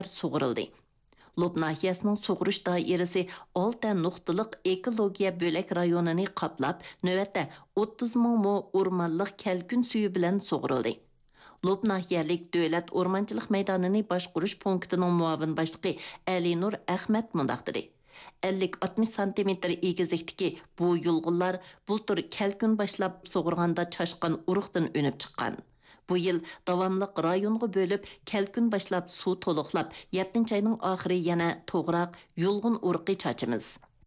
sug'urildi. Lob nahiyasining sug'urish doirasi 6 nuqtaliq ekologiya bo'lak rayonini qoplab, navbatda 30 ming mo o'rmonliq kalkun suvi bilan sug'urildi. Lob nahiyalik davlat o'rmonchilik maydonini boshqarish punktining muavin boshlig'i Alinur Ahmad mundaq dedi. 50-60 cm egizlikdagi bu yulg'unlar bultur kalkun boshlab sug'urganda chashqan urug'dan önib chiqqan. Bu yil davamlıq rayonga bölüp, kelkün başlap su toluqlap, 7 ayning oxiri yana to'g'roq yulg'un urqi chachimiz.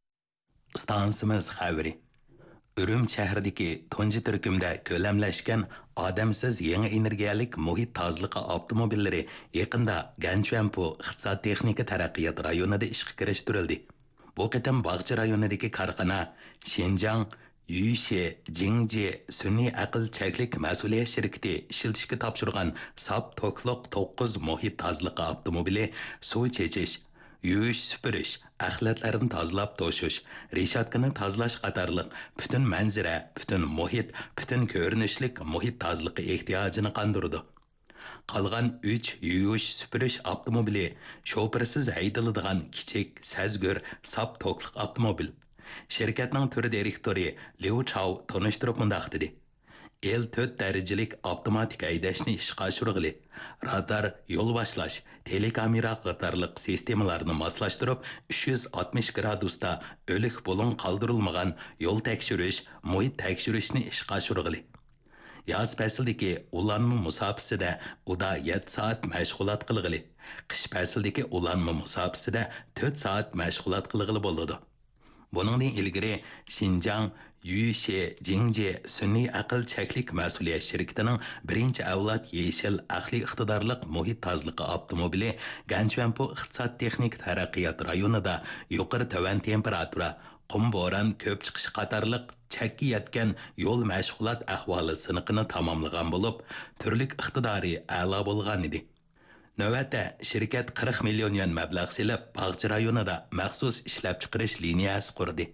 Stansimiz xabari. Ürüm shahridagi tunji turkumda ko'lamlashgan odamsiz yangi energiyalik muhit tozaligi avtomobillari yaqinda Ganchuanpo iqtisod texnika taraqqiyot rayonida ishga kirishtirildi. Bu qatam Bag'chi rayonidagi korxona Xinjiang Yuyshi Jingji sun'iy aql cheklik mas'uliyat shirkati ishlatishga topshirgan sap tokliq 9 muhit tozaligi avtomobili suv chechish, yuvish supurish, axlatlarni tozalab to'shish, reshatkani tozalash qatorliq butun manzara, butun muhit, butun ko'rinishlik muhit tozaligi ehtiyojini qondirdi. Qolgan 3 yuvish supurish avtomobili shofirsiz haydaladigan kichik, sazgur, sap tokliq avtomobil. Şirketning turi direktori Liu Chao tanıştırıp mundaq dedi. El 4 darajalik avtomatik haydashni ishga oshirg'ili, radar, yo'l boshlash, telekamera qatorliq sistemalarni moslashtirib 360 gradusda o'lik bo'lin qoldirilmagan yo'l tekshirish, muhit tekshirishni ishga oshirg'ili. Yoz faslidagi ulanma musofasida uda 7 soat mashg'ulot qilg'ili. Qish faslidagi ulanma musofasida 4 soat mashg'ulot qilg'ili bo'ladi. Buningdan ilgari Xinjiang Yuyshi Jingji sun'iy aql cheklik mas'uliyat shirkatining birinchi avlod yeshil aqliy iqtidorliq muhit tozaligi avtomobili Ganchuanpo iqtisod texnik taraqqiyot rayonida yuqori tovan temperatura, qum bo'ron ko'p chiqish qatorliq chakki yetgan yo'l mashg'ulot ahvoli siniqini tamomlagan bo'lib, turli iqtidori a'lo bo'lgan edi. Növətdə şirkət 40 milyon yuan məbləğ silib, Bağcı rayonida məxsus ishlab chiqarish liniyasi qurdi.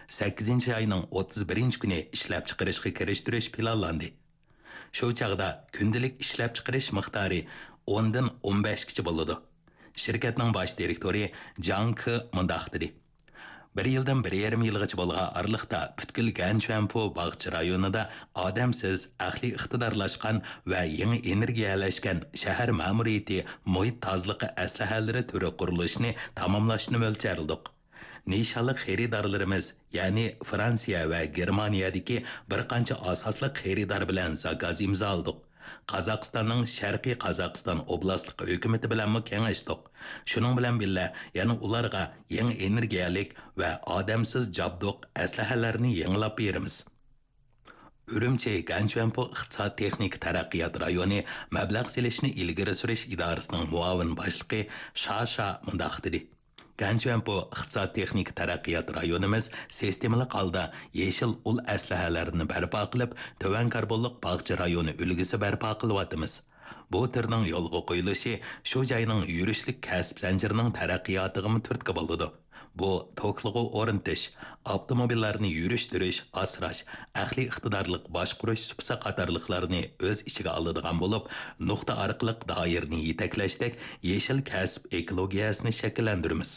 8 ayning 31 kuni ishlab chiqarishga kirishtirish planlandi. Shu chaqda kundalik ishlab chiqarish miqdori 10 dan 15 kishi bo'ladi. Şirkətning bosh direktori Jang Ke mundaq dedi. 1 yildan 1,5 yilgacha bo'lgan aralıqda butkul Ganchuanpo Bag'chi rayonida odamsiz, aqliy iqtidorlashgan va yangi energiyalashgan shahar ma'muriyati muhit tozaligi aslahalari turi qurilishini tamomlashni mo'ljalladik. Nishonli xaridorlarimiz, ya'ni Fransiya va Germaniyadagi bir qancha asosli xaridor bilan zakaz imzoladik. Qozog'istonning Sharqiy Qozog'iston oblastlik hukumati bilan kengashdik. Shuning bilan birga yana ularga yangi energiyalik va odamsiz jabduq aslahalarni yangilab beramiz. Urumchi Ganchuanpo iqtisod texnik taraqqiyot rayoni mablag' selishni ilgari surish idorasining muavin boshlig'i Shasha mundaq dedi. Ganchuanpo iqtisod texnik taraqqiyot rayonimiz sistemali holda yeshil ul aslahalarini barpo qilib, tovan karbonliq Bag'chi rayoni ulgisi barpo qilyapmiz. Bu turning yo'lga qo'yilishi shu joyning yurishlik kasb zanjirining taraqqiyotiga turtki bo'ldi. Bu to'qlig'i o'rintish, avtomobillarni yurishtirish, asrash, aqliy iqtidorliq boshqarish supsa qatorliqlarni o'z ichiga oladigan bo'lib, nuqta orqali doirani yetaklashdek yeshil kasb ekologiyasini shakllantiramiz.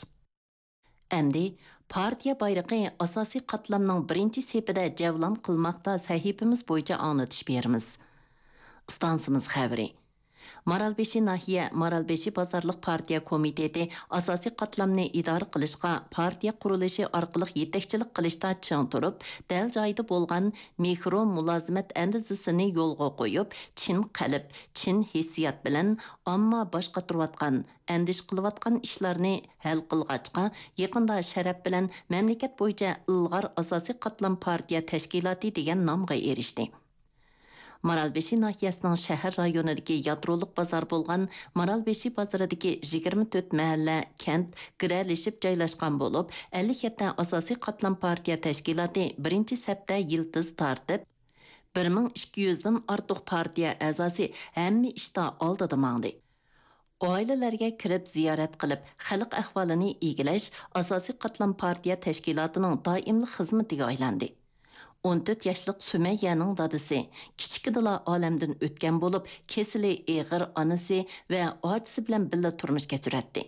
Endi partiya bayrog'i asosiy qatlamning birinchi sepida javlon qilmoqda sahifamiz bo'yicha anglatish beramiz. Stansimiz xabari. Maralbeshi nahiya Maralbeshi bozorliq partiya komiteti asosiy qatlamni idora qilishga partiya qurilishi orqali yetakchilik qilishda ching turib, dal joyida bo'lgan mikro mulozimat andizisini yo'lga qo'yib, chin qalb, chin hissiyat bilan ammo boshqa turayotgan, andish qilayotgan ishlarni hal qilg'achqa yaqinda sharaf bilan mamlakat bo'yicha ilg'or asosiy qatlam partiya tashkiloti degan nomga erishdi. Maralbeshi nahiyasining shahar rayonidagi yadroliq bozor bo'lgan Maralbeshi bozoridagi 24 mahalla, kent giralashib joylashgan bo'lib, 57 asosiy qatlam partiya tashkiloti birinchi safda yildiz tortib, 1200 dan ortiq partiya a'zosi hamma ishda oldida mangdi. Oilalarga kirib ziyorat qilib, xalq ahvolini egilash asosiy qatlam partiya tashkilotining doimli xizmatiga aylandi. 14 yaşlıq Sümeyye'nin dadısı, kichikidala olamdan o'tgan bo'lib, kesili ig'ir onasi va ochisi bilan birga turmush kechiradi.